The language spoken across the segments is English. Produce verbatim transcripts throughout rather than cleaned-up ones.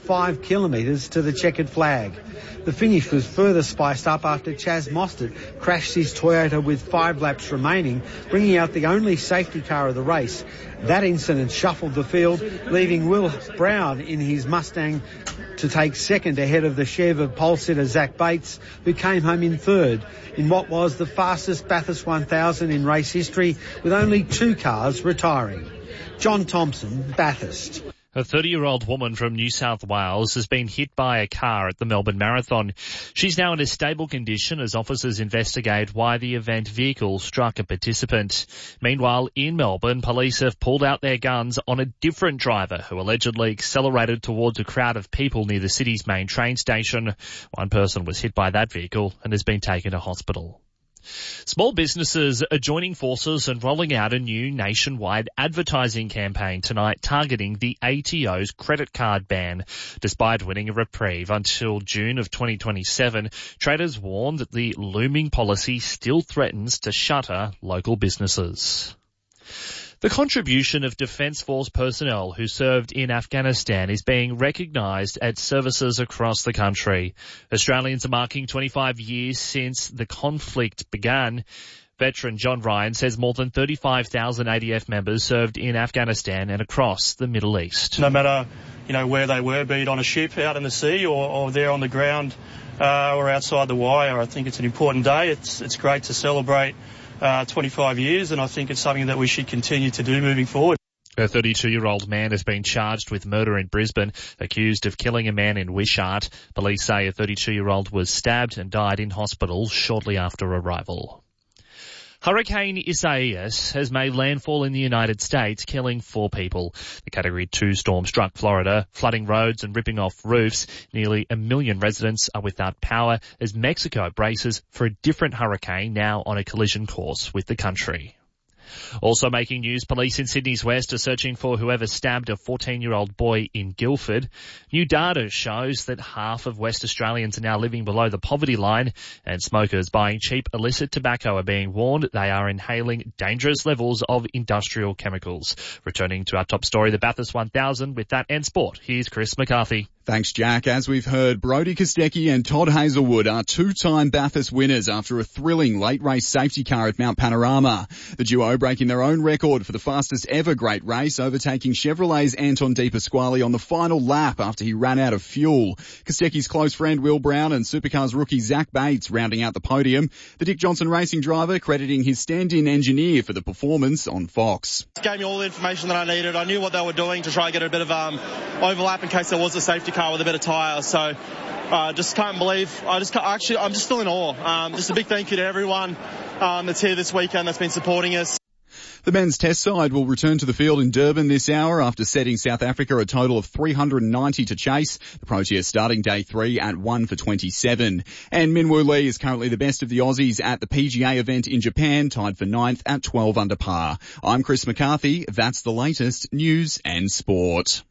five kilometres to the checkered flag. The finish was further spiced up after Chaz Mostert crashed his Toyota with five laps remaining, bringing out the only safety car of the race. That incident shuffled the field, leaving Will Brown in his Mustang to take second ahead of the Chev of pole sitter Zach Bates, who came home in third in what was the fastest Bathurst one thousand in race history, with only two cars retiring. John Thompson, Bathurst. A thirty-year-old woman from New South Wales has been hit by a car at the Melbourne Marathon. She's now in a stable condition as officers investigate why the event vehicle struck a participant. Meanwhile, in Melbourne, police have pulled out their guns on a different driver who allegedly accelerated towards a crowd of people near the city's main train station. One person was hit by that vehicle and has been taken to hospital. Small businesses are joining forces and rolling out a new nationwide advertising campaign tonight targeting the A T O's credit card ban. Despite winning a reprieve until June of twenty twenty-seven, traders warn that the looming policy still threatens to shutter local businesses. The contribution of Defence Force personnel who served in Afghanistan is being recognised at services across the country. Australians are marking twenty-five years since the conflict began. Veteran John Ryan says more than thirty-five thousand A D F members served in Afghanistan and across the Middle East. No matter, you know, where they were, be it on a ship out in the sea or, or there on the ground uh, or outside the wire, I think it's an important day. It's, it's great to celebrate Uh, twenty-five years, and I think it's something that we should continue to do moving forward. A thirty-two-year-old man has been charged with murder in Brisbane, accused of killing a man in Wishart. Police say a thirty-two-year-old was stabbed and died in hospital shortly after arrival. Hurricane Isaias has made landfall in the United States, killing four people. The Category two storm struck Florida, flooding roads and ripping off roofs. Nearly a million residents are without power as Mexico braces for a different hurricane now on a collision course with the country. Also making news, police in Sydney's West are searching for whoever stabbed a fourteen-year-old boy in Guildford. New data shows that half of West Australians are now living below the poverty line, and smokers buying cheap illicit tobacco are being warned they are inhaling dangerous levels of industrial chemicals. Returning to our top story, the Bathurst one thousand, with that and sport, here's Chris McCarthy. Thanks, Jack. As we've heard, Brodie Kostecki and Todd Hazelwood are two-time Bathurst winners after a thrilling late-race safety car at Mount Panorama. The duo breaking their own record for the fastest ever great race, overtaking Chevrolet's Anton De Pasquale on the final lap after he ran out of fuel. Kostecki's close friend Will Brown and Supercars rookie Zach Bates rounding out the podium. The Dick Johnson Racing driver crediting his stand-in engineer for the performance on Fox. It gave me all the information that I needed. I knew what they were doing to try and get a bit of um, overlap in case there was a safety car with a bit of tyre. So I uh, just can't believe, I just can't, actually, I'm just still in awe. Um, just a big thank you to everyone um, that's here this weekend that's been supporting us. The men's test side will return to the field in Durban this hour after setting South Africa a total of three hundred ninety to chase. The Proteas starting day three at one for twenty-seven. And Minwoo Lee is currently the best of the Aussies at the P G A event in Japan, tied for ninth at twelve under par. I'm Chris McCarthy. That's the latest news and sport.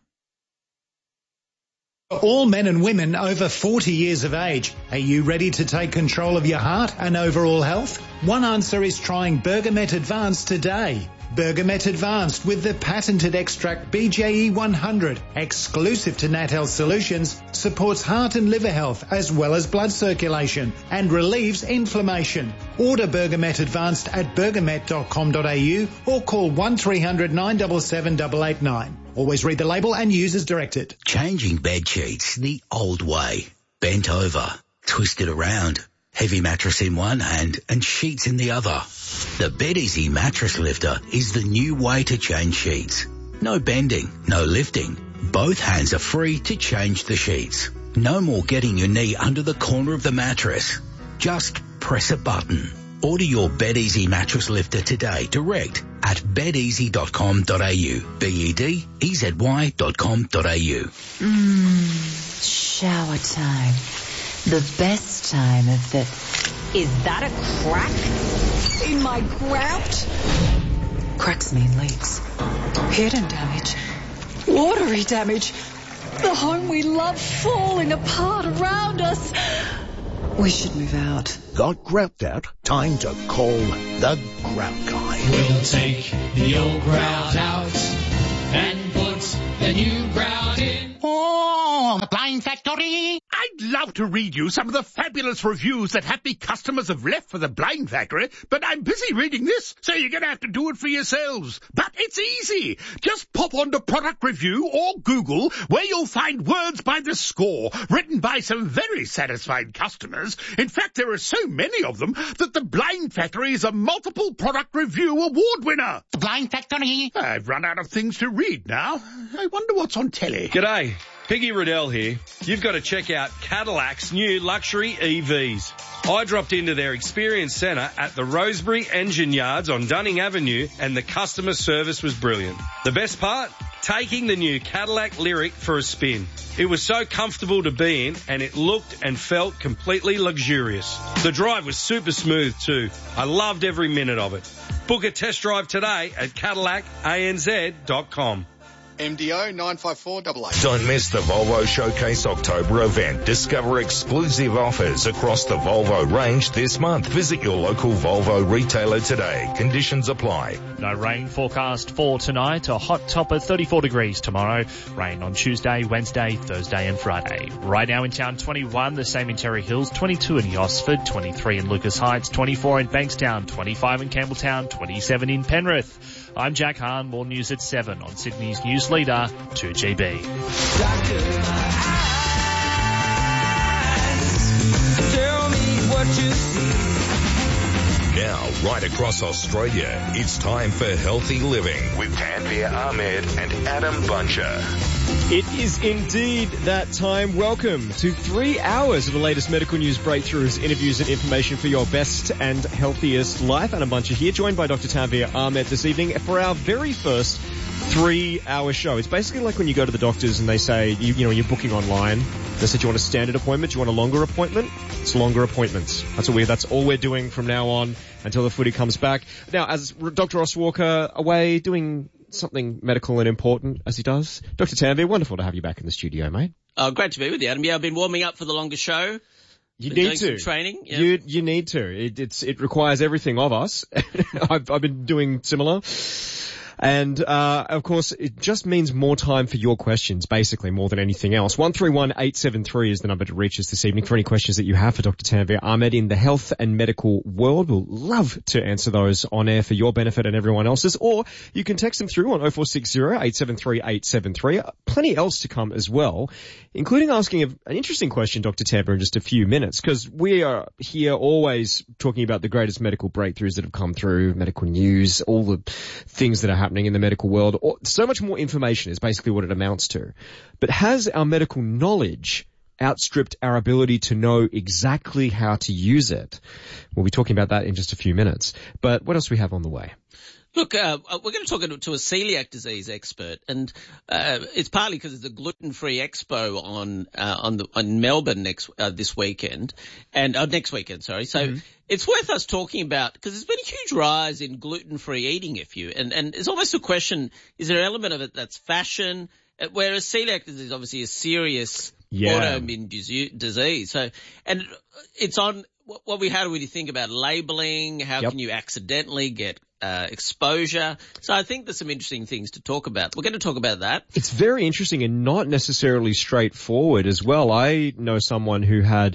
All men and women over forty years of age. Are you ready to take control of your heart and overall health? One answer is trying Bergamet Advanced today. Bergamet Advanced with the patented extract B J E one hundred, exclusive to Nat Health Solutions, supports heart and liver health as well as blood circulation and relieves inflammation. Order Bergamet Advanced at bergamet dot com dot a u or call one three hundred nine seven seven eight eight nine. Always read the label and use as directed. Changing bed sheets the old way. Bent over, twisted around, heavy mattress in one hand and sheets in the other. The BedEasy Mattress Lifter is the new way to change sheets. No bending, no lifting. Both hands are free to change the sheets. No more getting your knee under the corner of the mattress. Just press a button. Order your BedEasy Mattress Lifter today direct at bed easy dot com dot a u. B E D E Z Y dot com dot a u. Mmm, shower time. The best time of the... Is that a crack in my grout? Cracks mean leaks. Hidden damage. Watery damage. The home we love falling apart around us. We should move out. Got grout out? Time to call the Grout Guy. We'll take the old grout out and put the new grout in. Oh, Factory. I'd love to read you some of the fabulous reviews that happy customers have left for the Blind Factory, but I'm busy reading this, so you're going to have to do it for yourselves. But it's easy. Just pop onto Product Review or Google, where you'll find words by the score, written by some very satisfied customers. In fact, there are so many of them that the Blind Factory is a multiple product review award winner. The Blind Factory. I've run out of things to read now. I wonder what's on telly. G'day, Piggy Riddell here. You've got to check out Cadillac's new luxury E Vs. I dropped into their experience centre at the Rosebery Engine Yards on Dunning Avenue, and the customer service was brilliant. The best part? Taking the new Cadillac Lyric for a spin. It was so comfortable to be in, and it looked and felt completely luxurious. The drive was super smooth too. I loved every minute of it. Book a test drive today at Cadillac A N Z dot com. M D O nine five four eight eight. Don't miss the Volvo Showcase October event. Discover exclusive offers across the Volvo range this month. Visit your local Volvo retailer today. Conditions apply. No rain forecast for tonight. A hot top of thirty-four degrees tomorrow. Rain on Tuesday, Wednesday, Thursday and Friday. Right now in town, twenty-one. The same in Terry Hills, twenty-two in Gosford, twenty-three in Lucas Heights, twenty-four in Bankstown, twenty-five in Campbelltown, twenty-seven in Penrith. I'm Jack Hahn. More news at seven on Sydney's news leader, two G B. Doctor, my eyes, tell me what you see. Now, right across Australia, it's time for Healthy Living with Tanvir Ahmed and Adam Buncher. It is indeed that time. Welcome to three hours of the latest medical news breakthroughs, interviews and information for your best and healthiest life. Adam Buncher here, joined by Doctor Tanvir Ahmed this evening for our very first three-hour show. It's basically like when you go to the doctors and they say, you, you know, you're booking online. They said, you want a standard appointment? Do you want a longer appointment? It's longer appointments. That's what we, that's all we're doing from now on until the footy comes back. Now, as Doctor Ross Walker away doing something medical and important as he does, Doctor Tanvir, wonderful to have you back in the studio, mate. Oh, great to be with you, Adam. Yeah, I've been warming up for the longer show. You been need doing to. Some training. Yeah. You you need to. It, it's it requires everything of us. I've I've been doing similar. And, uh, of course, it just means more time for your questions, basically, more than anything else. one three one eight seven three is the number to reach us this evening for any questions that you have for Doctor Tanvir Ahmed in the health and medical world. We'll love to answer those on air for your benefit and everyone else's. Or you can text them through on oh four six oh, eight seven three, eight seven three. Plenty else to come as well, including asking an interesting question, Doctor Tanvir, in just a few minutes, because we are here always talking about the greatest medical breakthroughs that have come through, medical news, all the things that are happening in the medical world. So much more information is basically what it amounts to. But has our medical knowledge outstripped our ability to know exactly how to use it? We'll be talking about that in just a few minutes. But what else do we have on the way? Look, uh, we're going to talk to a celiac disease expert, and uh, it's partly because it's a gluten-free expo on uh, on the on Melbourne next uh, this weekend, and uh, next weekend, sorry. So mm-hmm. It's worth us talking about, because there's been a huge rise in gluten-free eating, if you and and it's almost a question: is there an element of it that's fashion? Whereas celiac disease is obviously a serious yeah. autoimmune disease. So, and it's on. What we, how do we think about labeling? How yep. can you accidentally get uh, exposure? So I think there's some interesting things to talk about. We're going to talk about that. It's very interesting and not necessarily straightforward as well. I know someone who had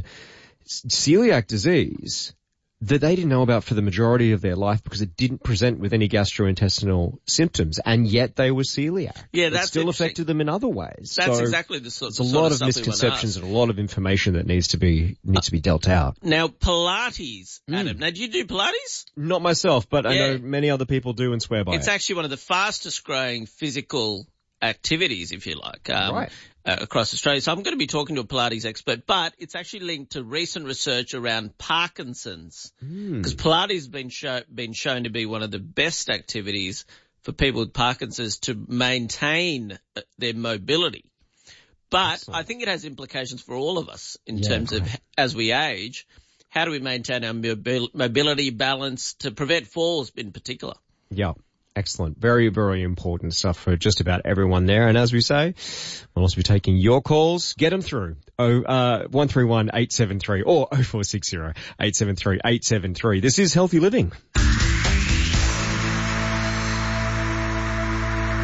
celiac disease that they didn't know about for the majority of their life because it didn't present with any gastrointestinal symptoms, and yet they were celiac. Yeah, that's it still affected them in other ways. That's so exactly the sort. There's the a lot sort of, of misconceptions and a lot of information that needs to be needs to be dealt out. Now, Pilates, Adam. Mm. Now, do you do Pilates? Not myself, but yeah. I know many other people do and swear by it's it. It's actually one of the fastest growing physical activities, if you like. Um, right. Uh, across Australia. So I'm going to be talking to a Pilates expert, but it's actually linked to recent research around Parkinson's, because mm. Pilates has been, show, been shown to be one of the best activities for people with Parkinson's to maintain their mobility. But Excellent. I think it has implications for all of us in yeah, terms great. of as we age, how do we maintain our mobil- mobility balance to prevent falls in particular? Yeah. Excellent. Very, very important stuff for just about everyone there. And as we say, we'll also be taking your calls. Get them through. Oh, uh, one three one eight seven three or oh four six oh eight seven three eight seven three. This is Healthy Living.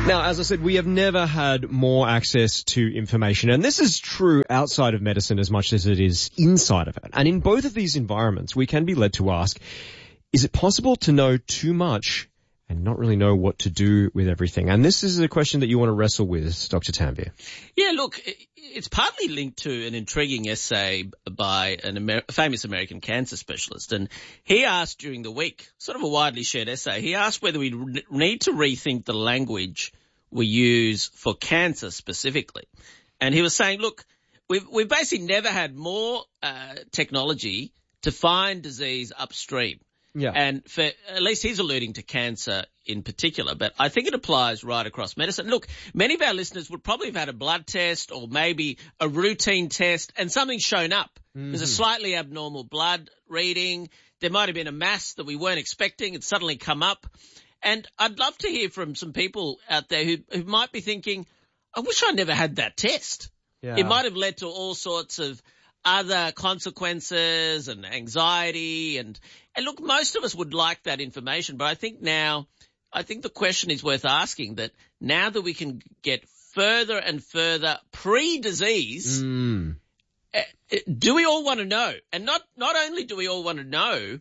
Now, as I said, we have never had more access to information, and this is true outside of medicine as much as it is inside of it. And in both of these environments, we can be led to ask, is it possible to know too much and not really know what to do with everything? And this is a question that you want to wrestle with, Doctor Tanvir. Yeah, look, it's partly linked to an intriguing essay by an Amer- famous American cancer specialist. And he asked during the week, sort of a widely shared essay, he asked whether we re- need to rethink the language we use for cancer specifically. And he was saying, look, we've, we've basically never had more uh, technology to find disease upstream. Yeah. And for, at least he's alluding to cancer in particular, but I think it applies right across medicine. Look, many of our listeners would probably have had a blood test or maybe a routine test and something's shown up. Mm-hmm. There's a slightly abnormal blood reading. There might have been a mass that we weren't expecting. It's suddenly come up. And I'd love to hear from some people out there who, who might be thinking, I wish I never had that test. Yeah. It might have led to all sorts of other consequences and anxiety and, and look, most of us would like that information, but I think now, I think the question is worth asking that now that we can get further and further pre-disease, mm. uh, do we all want to know? And not, not only do we all want to know,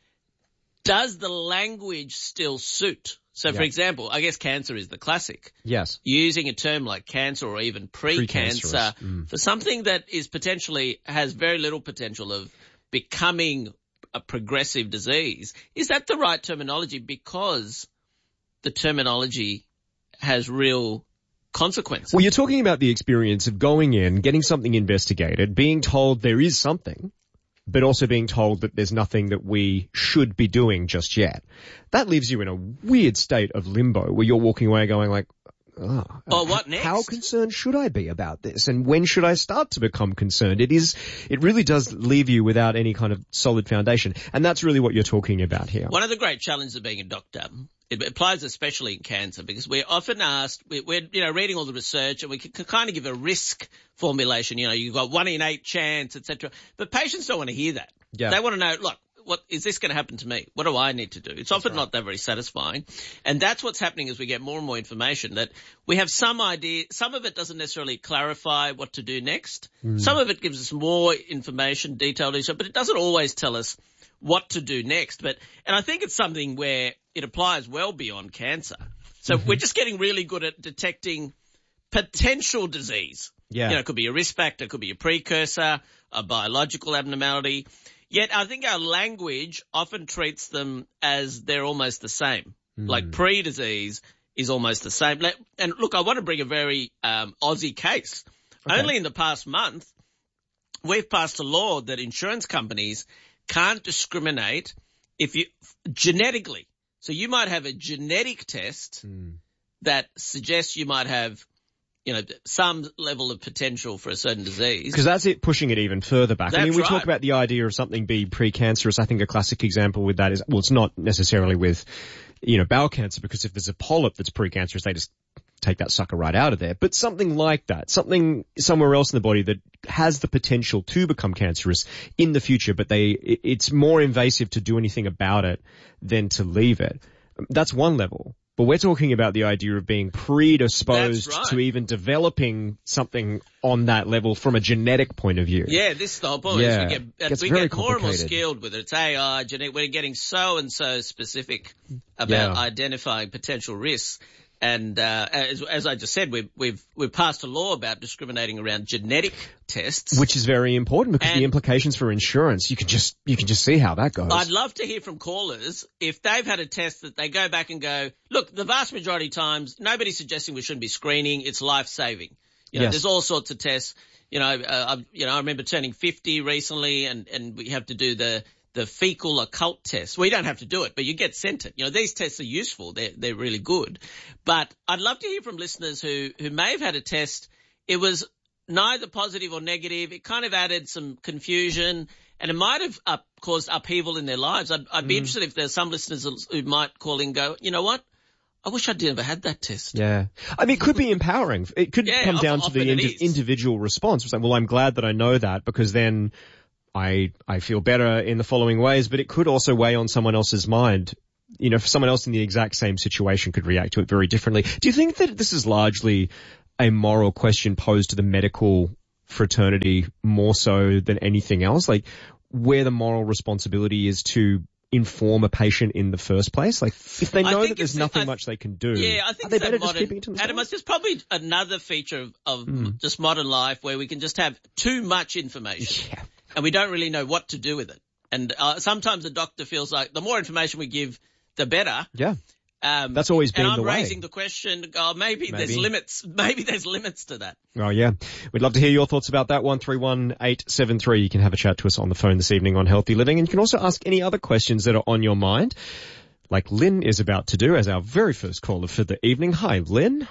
does the language still suit? So, yeah. for example, I guess cancer is the classic. Yes. Using a term like cancer or even pre-cancer mm. for something that is potentially has very little potential of becoming a progressive disease. Is that the right terminology? Because the terminology has real consequences. Well, you're talking about the experience of going in, getting something investigated, being told there is something, but also being told that there's nothing that we should be doing just yet. That leaves you in a weird state of limbo where you're walking away going like, oh, oh what next? How concerned should I be about this? And when should I start to become concerned? It is, it really does leave you without any kind of solid foundation. And that's really what you're talking about here. One of the great challenges of being a doctor, it applies especially in cancer, because we're often asked, we're, you know, reading all the research and we can, can kind of give a risk formulation, you know, you've got one in eight chance, et cetera. But patients don't want to hear that. Yeah. They want to know, look, what is this going to happen to me? What do I need to do? It's often right. not that very satisfying. And that's what's happening as we get more and more information, that we have some idea. Some of it doesn't necessarily clarify what to do next. Mm. Some of it gives us more information, detailed information, but it doesn't always tell us what to do next. But, and I think it's something where it applies well beyond cancer. So mm-hmm. we're just getting really good at detecting potential disease. Yeah. You know, it could be a risk factor, it could be a precursor, a biological abnormality. Yet I think our language often treats them as they're almost the same. Mm. Like pre-disease is almost the same. And look, I want to bring a very um, Aussie case. Okay. Only in the past month, we've passed a law that insurance companies can't discriminate if you genetically. So you might have a genetic test mm. that suggests you might have, you know, some level of potential for a certain disease. Because that's it pushing it even further back. That's I mean, we right. talk about the idea of something being precancerous. I think a classic example with that is, well, it's not necessarily with, you know, bowel cancer, because if there's a polyp that's precancerous, they just take that sucker right out of there. But something like that, something somewhere else in the body that has the potential to become cancerous in the future, but they, it's more invasive to do anything about it than to leave it. That's one level. But we're talking about the idea of being predisposed right. to even developing something on that level from a genetic point of view. Yeah, this is the whole point. Yeah. We get, as we get more and more skilled with it. It's A I, genetic. We're getting so and so specific about yeah. identifying potential risks. And uh, as, as I just said, we've we've we've passed a law about discriminating around genetic tests, which is very important because and the implications for insurance, you can just you can just see how that goes. I'd love to hear from callers if they've had a test that they go back and go, look, the vast majority of times nobody's suggesting we shouldn't be screening. It's life saving. You know, yes. there's all sorts of tests. You know, uh, I, you know, I remember turning fifty recently, and and we have to do the. the fecal occult test. Well, you don't have to do it, but you get sent it. You know, these tests are useful. They're, they're really good. But I'd love to hear from listeners who, who may have had a test. It was neither positive or negative. It kind of added some confusion, and it might have up, caused upheaval in their lives. I'd, I'd be mm. interested if there's some listeners who might call in and go, you know what? I wish I'd never had that test. Yeah. I mean, it could be empowering. It could yeah, come down to the indi- is. individual response. It's like, well, I'm glad that I know that, because then I I feel better in the following ways, but it could also weigh on someone else's mind you know, for someone else in the exact same situation could react to it very differently. Do you think that this is largely a moral question posed to the medical fraternity more so than anything else? Like, where the moral responsibility is to inform a patient in the first place? Like, if they know that there's nothing I, much they can do, yeah, I think are they better modern, just keeping it to themselves? Adam, there's probably another feature of, of mm. just modern life where we can just have too much information yeah. and we don't really know what to do with it. And uh, sometimes the doctor feels like the more information we give, the better. Yeah. Um, That's always been the way. And I'm I'm raising the question, oh, maybe, maybe there's limits. Maybe there's limits to that. Oh, yeah. We'd love to hear your thoughts about that. one three one eight seven three. You can have a chat to us on the phone this evening on Healthy Living. And you can also ask any other questions that are on your mind, like Lynn is about to do as our very first caller for the evening. Hi, Lynn.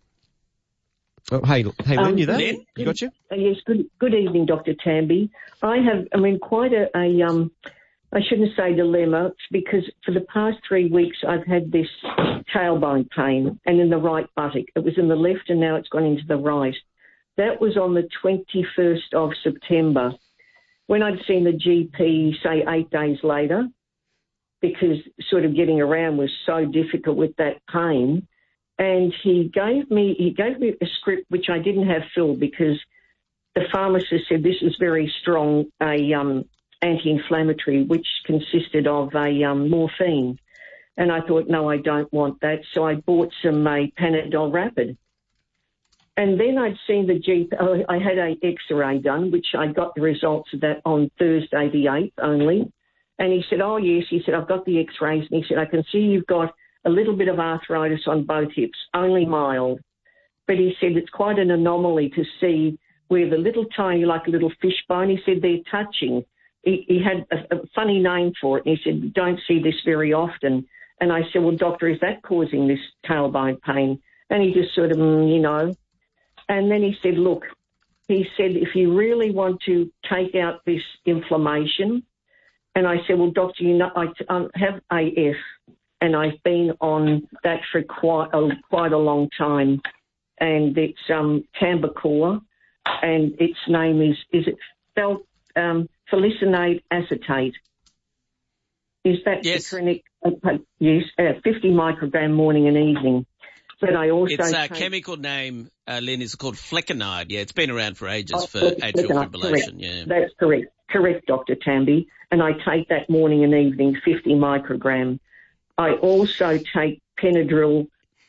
Oh, hey, hey, Lynn, um, you there? Lynn? You got you? Uh, yes, good good evening, Doctor Tamby. I have, I mean, quite a, a um, I shouldn't say dilemma, because for the past three weeks I've had this tailbone pain and in the right buttock. It was in the left and now it's gone into the right. That was on the twenty-first of September when I'd seen the G P, say, eight days later, because sort of getting around was so difficult with that pain. And he gave me he gave me a script which I didn't have filled because the pharmacist said this is very strong, a um, anti-inflammatory, which consisted of a um, morphine. And I thought, no, I don't want that. So I bought some uh, Panadol Rapid. And then I'd seen the G P. Oh, I had a X-ray done, which I got the results of that on Thursday the eighth only. And he said, oh, yes. He said, I've got the X-rays. And he said, I can see you've got a little bit of arthritis on both hips, only mild. But he said it's quite an anomaly to see where the little tiny, like a little fish bone, he said they're touching. He, he had a, a funny name for it. And he said, you don't see this very often. And I said, well, doctor, is that causing this tailbone pain? And he just sort of, mm, you know. And then he said, look, he said, if you really want to take out this inflammation, and I said, well, doctor, you know, I um, have A F. And I've been on that for quite a, quite a long time. And it's um, Tambacor, and its name is, is it fel, um, felicinate acetate. Is that yes. the clinic? Uh, yes, uh, fifty microgram morning and evening. But I also Its uh, take, chemical name, uh, Lynn, is called flecainide. Yeah, it's been around for ages oh, for atrial fibrillation. Correct. Yeah, that's correct. Correct, Doctor Tamby. And I take that morning and evening, fifty microgram. I also take Benadryl,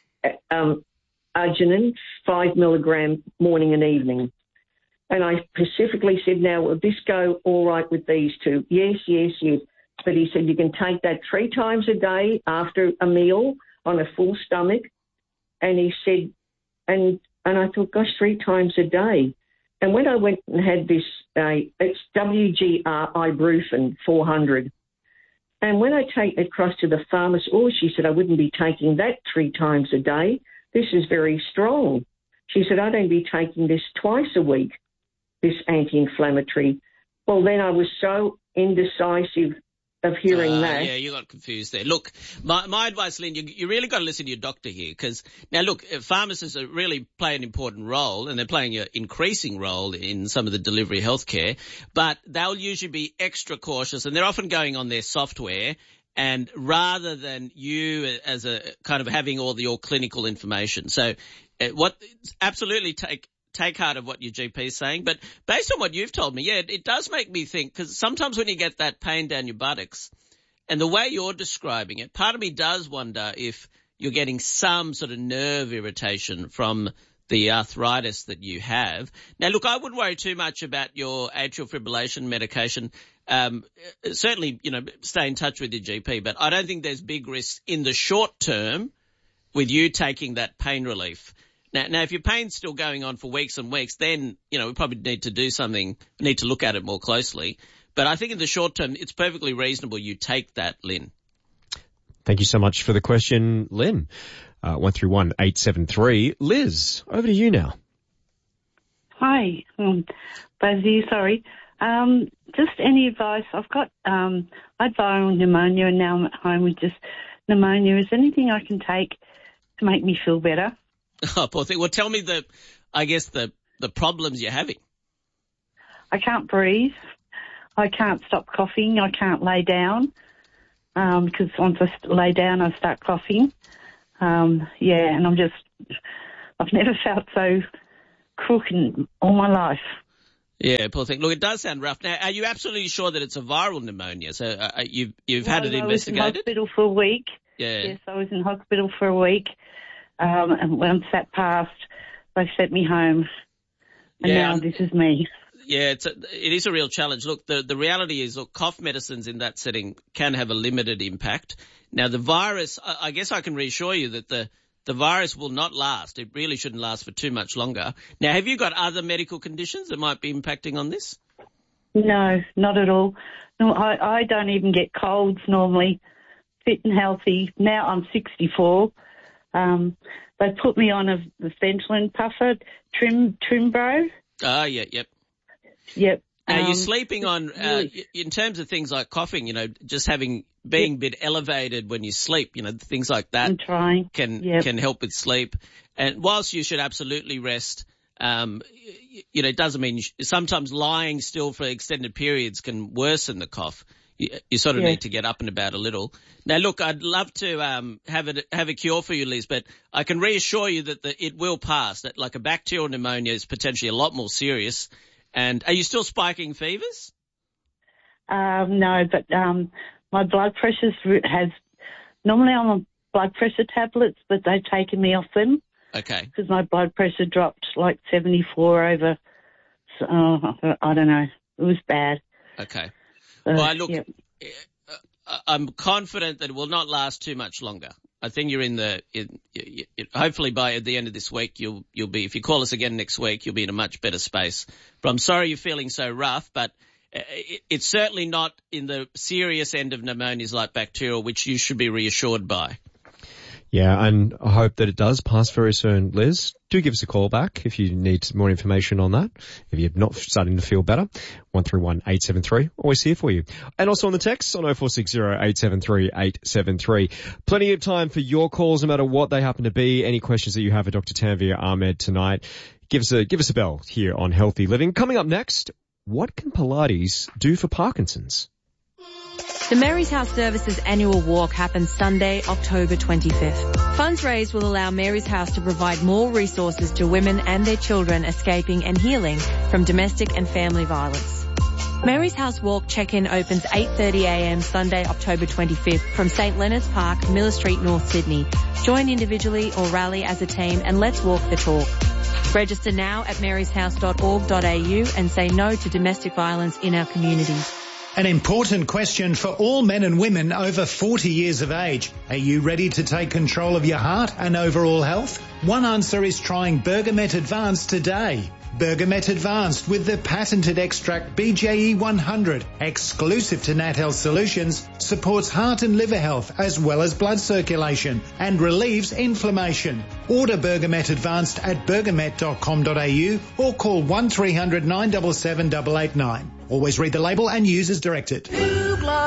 um, arginine, five milligram morning and evening. And I specifically said, now, will this go all right with these two? Yes, yes, yes. But he said, you can take that three times a day after a meal on a full stomach. And he said, and and I thought, gosh, three times a day. And when I went and had this, uh, it's W G R ibuprofen four hundred. And when I take it across to the pharmacist, oh, she said, I wouldn't be taking that three times a day. This is very strong. She said, I'd only be taking this twice a week, this anti-inflammatory. Well, then I was so indecisive of hearing uh, that. Yeah, you got confused there. Look, my, my advice, Lynn, you, you really got to listen to your doctor here, because now look, pharmacists are really play an important role, and they're playing an increasing role in some of the delivery healthcare, but they'll usually be extra cautious, and they're often going on their software, and rather than you as a kind of having all the, your clinical information. So uh, what absolutely take take heart of what your G P is saying. But based on what you've told me, yeah, it, it does make me think, because sometimes when you get that pain down your buttocks and the way you're describing it, part of me does wonder if you're getting some sort of nerve irritation from the arthritis that you have. Now, look, I wouldn't worry too much about your atrial fibrillation medication. Um, certainly, you know, stay in touch with your G P, but I don't think there's big risks in the short term with you taking that pain relief. Now, now, if your pain's still going on for weeks and weeks, then, you know, we probably need to do something, need to look at it more closely. But I think in the short term, it's perfectly reasonable you take that, Lynn. Thank you so much for the question, Lynn. Uh, one three one eight seven three. Liz, over to you now. Hi, um, Buzzy, sorry. Um, just any advice? I've got, um, I had viral pneumonia and now I'm at home with just pneumonia. Is there anything I can take to make me feel better? Oh, poor thing. Well, tell me the, I guess, the, the problems you're having. I can't breathe. I can't stop coughing. I can't lay down. um, because once I st- lay down, I start coughing. Um, yeah, and I'm just, I've never felt so crook in all my life. Yeah, poor thing. Look, it does sound rough. Now, are you absolutely sure that it's a viral pneumonia? So uh, you've you've well, had it I investigated? I was in hospital for a week. Yeah. Yes, I was in hospital for a week. Um, and once that passed, they sent me home. And Yeah. now this is me. Yeah, it's a, it is a real challenge. Look, the, the reality is, look, cough medicines in that setting can have a limited impact. Now, the virus, I, I guess I can reassure you that the, the virus will not last. It really shouldn't last for too much longer. Now, have you got other medical conditions that might be impacting on this? No, not at all. No, I, I don't even get colds normally. Fit and healthy. Now I'm sixty-four. Um, they put me on a the Ventolin puffer, Trim Trimbro. Ah, yeah, yep. Yep. Now, um, you're sleeping on, uh, in terms of things like coughing, you know, just having, being a bit elevated when you sleep, you know, things like that I'm trying. can, Yep. can help with sleep. And whilst you should absolutely rest, um, you, you know, it doesn't mean you sh- sometimes lying still for extended periods can worsen the cough. You, you sort of Yeah. need to get up and about a little. Now, look, I'd love to um, have it have a cure for you, Liz, but I can reassure you that the, it will pass. That like a bacterial pneumonia is potentially a lot more serious. And are you still spiking fevers? Um, no, but um, my blood pressure has. Normally I'm on blood pressure tablets, but they've taken me off them Okay. because my blood pressure dropped like seventy-four over. So, uh, I don't know. It was bad. Okay. Uh, Well, look, yep. uh, I'm confident that it will not last too much longer. I think you're in the. In, in, hopefully, by the end of this week, you'll you'll be. If you call us again next week, you'll be in a much better space. But I'm sorry you're feeling so rough. But it, it's certainly not in the serious end of pneumonias like bacterial, which you should be reassured by. Yeah, and I hope that it does pass very soon, Liz. Do give us a call back if you need more information on that. If you're not starting to feel better, one three one eight seven three, always here for you. And also on the text on oh four six oh eight seven three eight seven three. Plenty of time for your calls, no matter what they happen to be. Any questions that you have for Doctor Tanvir Ahmed tonight, give us a, give us a bell here on Healthy Living. Coming up next, what can Pilates do for Parkinson's? The Mary's House Services annual walk happens Sunday, October twenty-fifth. Funds raised will allow Mary's House to provide more resources to women and their children escaping and healing from domestic and family violence. Mary's House Walk check-in opens eight thirty a m Sunday, October twenty-fifth from St Leonard's Park, Miller Street, North Sydney. Join individually or rally as a team and let's walk the talk. Register now at marys house dot org dot a u and say no to domestic violence in our communities. An important question for all men and women over forty years of age. Are you ready to take control of your heart and overall health? One answer is trying Bergamet Advanced today. Bergamet Advanced with the patented extract B J E one hundred, exclusive to Nat Health Solutions, supports heart and liver health as well as blood circulation and relieves inflammation. Order Bergamet Advanced at bergamet dot com dot a u or call one three hundred nine seven seven eight eight nine. Always read the label and use as directed.